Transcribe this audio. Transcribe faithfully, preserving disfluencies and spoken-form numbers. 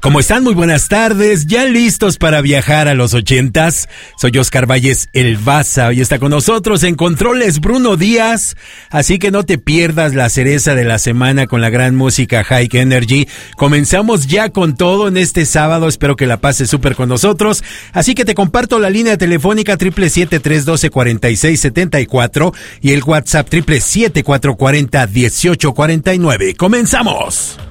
¿Cómo están? Muy buenas tardes. ¿Ya listos para viajar a los ochentas? Soy Oscar Valles, el Baza. Hoy está con nosotros en controles Bruno Díaz. Así que no te pierdas la cereza de la semana con la gran música High Energy. Comenzamos ya con todo en este sábado. Espero que la pases súper con nosotros. Así que te comparto la línea telefónica triple siete tres doce cuarenta y seis setenta y cuatro y el WhatsApp triple siete cuatro cuarenta dieciocho cuarenta y nueve. ¡Comenzamos!